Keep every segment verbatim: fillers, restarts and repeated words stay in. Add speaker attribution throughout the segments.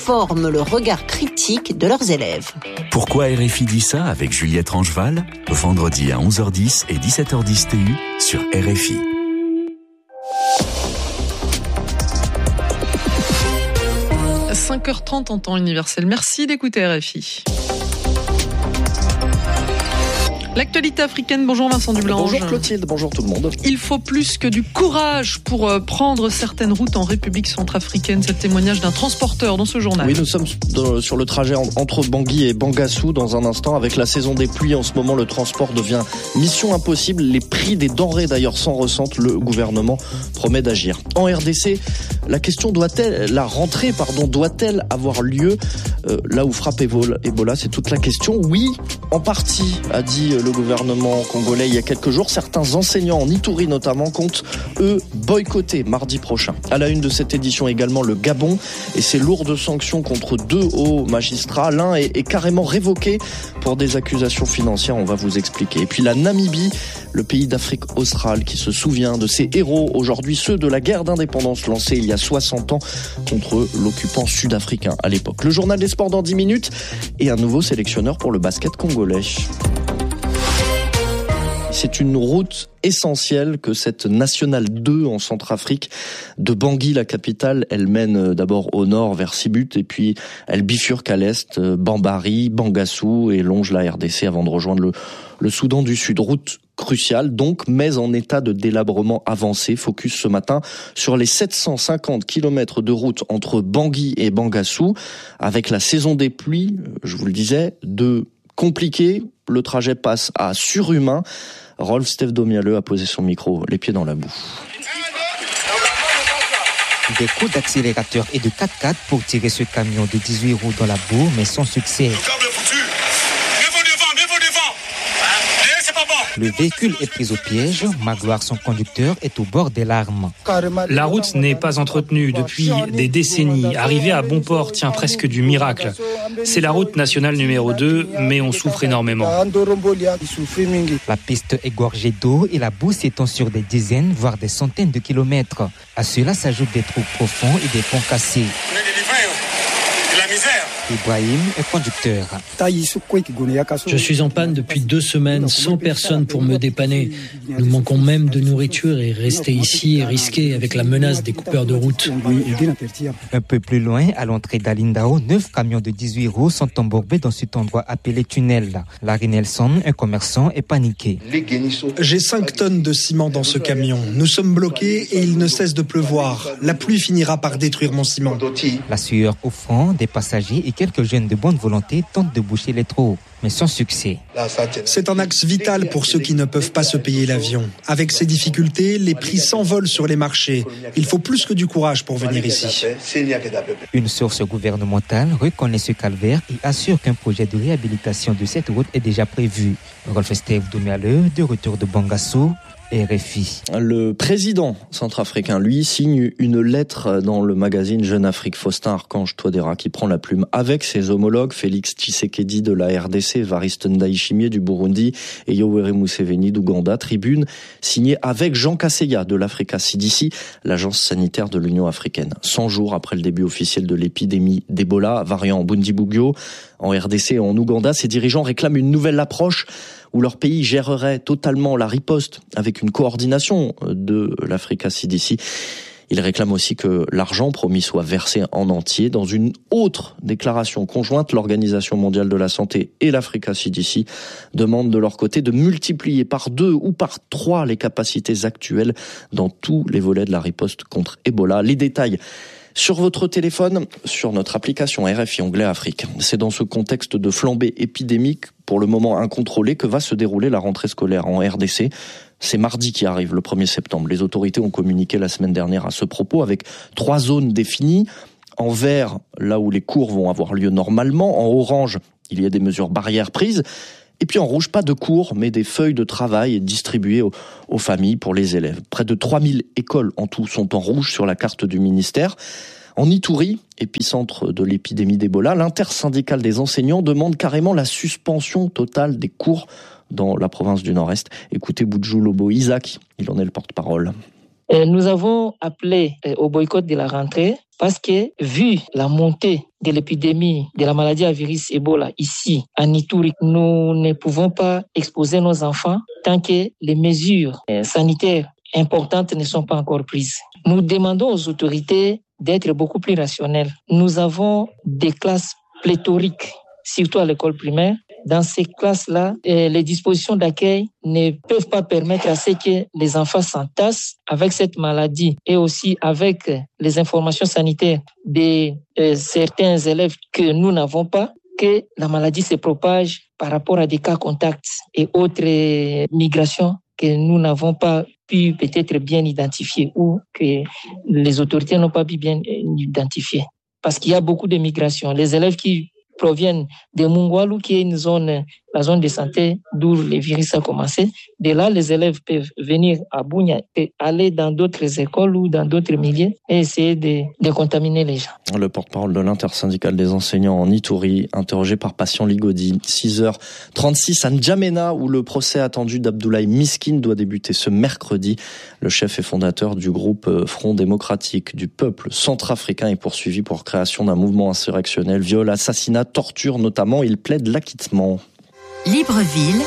Speaker 1: forment le regard critique de leurs élèves.
Speaker 2: Pourquoi R F I dit ça avec Juliette Rangeval? Vendredi à onze heures dix et dix-sept heures dix T U sur R F I.
Speaker 3: cinq heures trente en temps universel. Merci d'écouter R F I. L'actualité africaine, bonjour Vincent Dublanche.
Speaker 4: Bonjour Clotilde, bonjour tout le monde.
Speaker 3: Il faut plus que du courage pour euh, prendre certaines routes en République centrafricaine. C'est le témoignage d'un transporteur dans ce journal.
Speaker 4: Oui, nous sommes dans, sur le trajet entre Bangui et Bangassou dans un instant. Avec la saison des pluies en ce moment, le transport devient mission impossible. Les prix des denrées d'ailleurs s'en ressentent. Le gouvernement promet d'agir. En R D C, la question doit-elle, la rentrée pardon, doit-elle avoir lieu euh, là où frappe Ebola? C'est toute la question. Oui, en partie, a dit le gouvernement congolais il y a quelques jours. Certains enseignants en Ituri notamment comptent, eux, boycotter mardi prochain. À la une de cette édition également le Gabon et ses lourdes sanctions contre deux hauts magistrats. L'un est, est carrément révoqué pour des accusations financières, on va vous expliquer. Et puis la Namibie, le pays d'Afrique australe qui se souvient de ses héros aujourd'hui, ceux de la guerre d'indépendance lancée il y a soixante ans contre l'occupant sud-africain à l'époque. Le journal des sports dans dix minutes et un nouveau sélectionneur pour le basket congolais. C'est une route essentielle que cette nationale deux en Centrafrique de Bangui, la capitale. Elle mène d'abord au nord vers Sibut et puis elle bifurque à l'est, Bambari, Bangassou et longe la R D C avant de rejoindre le, le Soudan du Sud. Route cruciale donc, mais en état de délabrement avancé. Focus ce matin sur les sept cent cinquante kilomètres de route entre Bangui et Bangassou. Avec la saison des pluies, je vous le disais, de compliqué, le trajet passe à surhumain. Rolf Stevdomialeux a posé son micro, les pieds dans la boue.
Speaker 5: Des coups d'accélérateur et de quatre-quatre pour tirer ce camion de dix-huit roues dans la boue, mais sans succès. Le véhicule est pris au piège. Magloire, son conducteur, est au bord des larmes.
Speaker 6: La route n'est pas entretenue depuis des décennies. Arriver à bon port tient presque du miracle. C'est la route nationale numéro deux, mais on souffre énormément.
Speaker 5: La piste est gorgée d'eau et la boue s'étend sur des dizaines, voire des centaines de kilomètres. À cela s'ajoutent des trous profonds et des ponts cassés. Ibrahim est conducteur.
Speaker 7: Je suis en panne depuis deux semaines, sans personne pour me dépanner. Nous manquons même de nourriture et rester ici est risqué avec la menace des coupeurs de route.
Speaker 5: Un peu plus loin, à l'entrée d'Alindao, neuf camions de dix-huit roues sont embourbés dans cet endroit appelé tunnel. Larry Nelson, un commerçant, est paniqué.
Speaker 8: J'ai cinq tonnes de ciment dans ce camion. Nous sommes bloqués et il ne cesse de pleuvoir. La pluie finira par détruire mon ciment.
Speaker 5: La sueur au front des passagers et quelques jeunes de bonne volonté tentent de boucher les trous, mais sans succès.
Speaker 8: C'est un axe vital pour ceux qui ne peuvent pas se payer l'avion. Avec ces difficultés, les prix s'envolent sur les marchés. Il faut plus que du courage pour venir ici.
Speaker 5: Une source gouvernementale reconnaît ce calvaire et assure qu'un projet de réhabilitation de cette route est déjà prévu. Rolf Stevdomialeux, de retour de Bangassou, R F I.
Speaker 4: Le président centrafricain, lui, signe une lettre dans le magazine Jeune Afrique. Faustin Archange Touadéra qui prend la plume avec ses homologues Félix Tshisekedi de la R D C, Evariste Ndayishimiye du Burundi et Yoweri Museveni d'Ouganda. Tribune signée avec Jean Kaseya de l'Africa C D C, l'agence sanitaire de l'Union africaine. cent jours après le début officiel de l'épidémie d'Ebola, variant Bundibugyo, en R D C et en Ouganda, ces dirigeants réclament une nouvelle approche où leur pays gérerait totalement la riposte avec une coordination de l'Africa C D C. Ils réclament aussi que l'argent promis soit versé en entier. Dans une autre déclaration conjointe, l'Organisation mondiale de la santé et l'Africa C D C demandent de leur côté de multiplier par deux ou par trois les capacités actuelles dans tous les volets de la riposte contre Ebola. Les détails sur votre téléphone, sur notre application R F I Anglais Afrique. C'est dans ce contexte de flambée épidémique, pour le moment incontrôlée, que va se dérouler la rentrée scolaire en R D C. C'est mardi qui arrive, le premier septembre. Les autorités ont communiqué la semaine dernière à ce propos, avec trois zones définies. En vert, là où les cours vont avoir lieu normalement. En orange, il y a des mesures barrières prises. Et puis en rouge, pas de cours, mais des feuilles de travail distribuées aux, aux familles pour les élèves. Près de trois mille écoles en tout sont en rouge sur la carte du ministère. En Ituri, épicentre de l'épidémie d'Ebola, l'intersyndicale des enseignants demande carrément la suspension totale des cours dans la province du Nord-Est. Écoutez Boudjou Lobo Isaac, il en est le porte-parole.
Speaker 9: Nous avons appelé au boycott de la rentrée. Parce que, vu la montée de l'épidémie de la maladie à virus Ebola ici, en Ituri, nous ne pouvons pas exposer nos enfants tant que les mesures sanitaires importantes ne sont pas encore prises. Nous demandons aux autorités d'être beaucoup plus rationnelles. Nous avons des classes pléthoriques, surtout à l'école primaire. Dans ces classes-là, les dispositions d'accueil ne peuvent pas permettre à ce que les enfants s'entassent avec cette maladie et aussi avec les informations sanitaires de euh, certains élèves que nous n'avons pas, que la maladie se propage par rapport à des cas contacts et autres migrations que nous n'avons pas pu peut-être bien identifier ou que les autorités n'ont pas pu bien identifier. Parce qu'il y a beaucoup de migrations. Les élèves qui proviennent de Mungwalu, qui est une zone, la zone de santé d'où le virus a commencé. De là, les élèves peuvent venir à Bunia et aller dans d'autres écoles ou dans d'autres milieux et essayer de, de contaminer les gens.
Speaker 4: Le porte-parole de l'intersyndicale des enseignants en Ituri, interrogé par Patient Ligodi. six heures trente-six à N'Djamena, où le procès attendu d'Abdoulaye Miskine doit débuter ce mercredi. Le chef et fondateur du groupe Front démocratique du peuple centrafricain est poursuivi pour création d'un mouvement insurrectionnel, viol, assassinat, torture notamment. Il plaide l'acquittement.
Speaker 10: Libreville,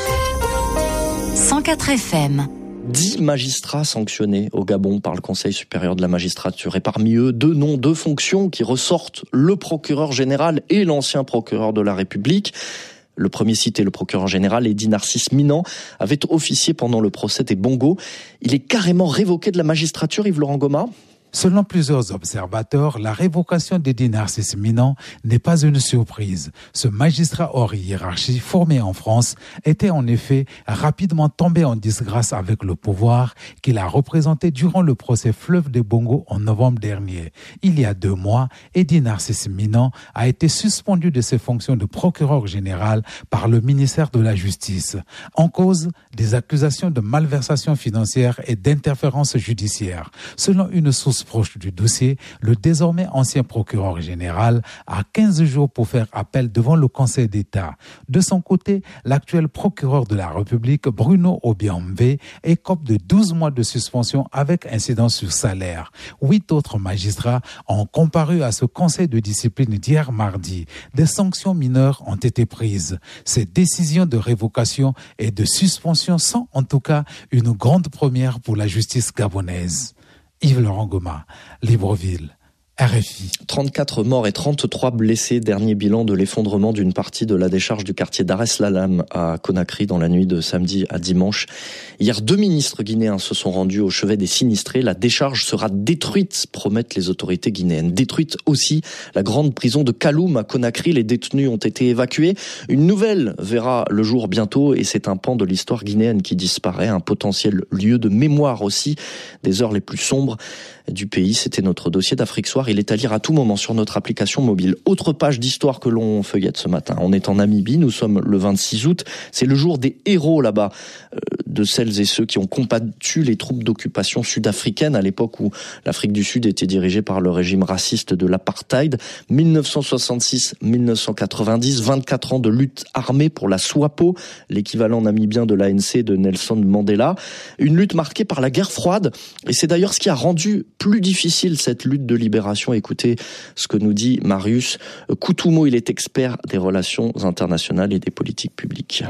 Speaker 10: cent quatre F M.
Speaker 4: Dix magistrats sanctionnés au Gabon par le Conseil supérieur de la magistrature. Et parmi eux, deux noms, deux fonctions qui ressortent, le procureur général et l'ancien procureur de la République. Le premier cité, le procureur général, Eddy Narcisse Minant, avait officié pendant le procès des Bongo. Il est carrément révoqué de la magistrature, Yves-Laurent Goma ?
Speaker 11: Selon plusieurs observateurs, la révocation d'Eddy Narcisse Minant n'est pas une surprise. Ce magistrat hors hiérarchie, formé en France, était en effet rapidement tombé en disgrâce avec le pouvoir qu'il a représenté durant le procès Fleuve des Bongo en novembre dernier. Il y a deux mois, Eddy Narcisse Minant a été suspendu de ses fonctions de procureur général par le ministère de la Justice. En cause, des accusations de malversation financière et d'interférence judiciaire. Selon une source proche du dossier, le désormais ancien procureur général a quinze jours pour faire appel devant le Conseil d'État. De son côté, l'actuel procureur de la République, Bruno Obiambe, écope de douze mois de suspension avec incidence sur salaire. Huit autres magistrats ont comparu à ce Conseil de discipline d'hier mardi. Des sanctions mineures ont été prises. Ces décisions de révocation et de suspension sont en tout cas une grande première pour la justice gabonaise. Yves-Laurent Goma, Libreville, R F I.
Speaker 4: trente-quatre morts et trente-trois blessés. Dernier bilan de l'effondrement d'une partie de la décharge du quartier Dar es Salaam à Conakry dans la nuit de samedi à dimanche. Hier, deux ministres guinéens se sont rendus au chevet des sinistrés. La décharge sera détruite, promettent les autorités guinéennes. Détruite aussi la grande prison de Kaloum à Conakry. Les détenus ont été évacués. Une nouvelle verra le jour bientôt et c'est un pan de l'histoire guinéenne qui disparaît. Un potentiel lieu de mémoire aussi des heures les plus sombres du pays. C'était notre dossier d'Afrique Soir. Il est à lire à tout moment sur notre application mobile. Autre page d'histoire que l'on feuillette ce matin. On est en Namibie, nous sommes le vingt-six août. C'est le jour des héros là-bas, euh, de celles et ceux qui ont combattu les troupes d'occupation sud-africaines à l'époque où l'Afrique du Sud était dirigée par le régime raciste de l'apartheid. dix-neuf cent soixante-six à dix-neuf cent quatre-vingt-dix, vingt-quatre ans de lutte armée pour la SWAPO, l'équivalent namibien de l'A N C de Nelson Mandela. Une lutte marquée par la guerre froide. Et c'est d'ailleurs ce qui a rendu plus difficile cette lutte de libération. Écoutez ce que nous dit Marius Koutumo, il est expert des relations internationales et des politiques publiques.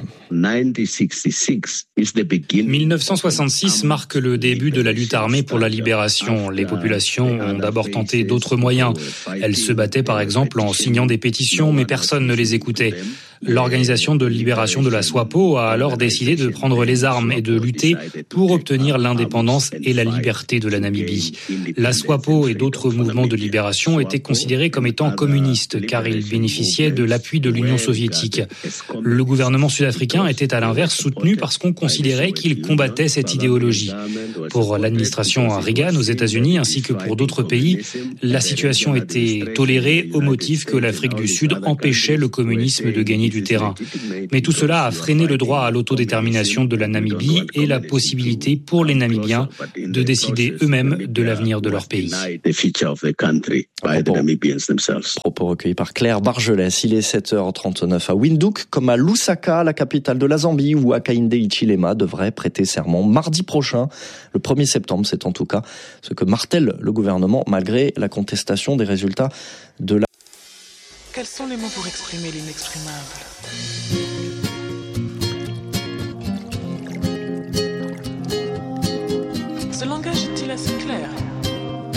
Speaker 6: mille neuf cent soixante-six marque le début de la lutte armée pour la libération. Les populations ont d'abord tenté d'autres moyens. Elles se battaient par exemple en signant des pétitions, mais personne ne les écoutait. L'Organisation de libération de la SWAPO a alors décidé de prendre les armes et de lutter pour obtenir l'indépendance et la liberté de la Namibie. La SWAPO et d'autres mouvements de libération étaient considérés comme étant communistes car ils bénéficiaient de l'appui de l'Union soviétique. Le gouvernement sud-africain était à l'inverse soutenu parce qu'on considérait qu'il combattait cette idéologie. Pour l'administration Reagan aux États-Unis ainsi que pour d'autres pays, la situation était tolérée au motif que l'Afrique du Sud empêchait le communisme de gagner du terrain. Mais tout cela a freiné le droit à l'autodétermination de la Namibie et la possibilité pour les Namibiens de décider eux-mêmes de l'avenir de leur pays.
Speaker 4: Propos, propos recueillis par Claire Bargelès. Il est sept heures trente-neuf à Windhoek, comme à Lusaka, la capitale de la Zambie, où Hakainde Hichilema devrait prêter serment mardi prochain. Le premier septembre, c'est en tout cas ce que martèle le gouvernement, malgré la contestation des résultats de la...
Speaker 12: Quels sont les mots pour exprimer l'inexprimable ? Ce langage est-il assez clair ?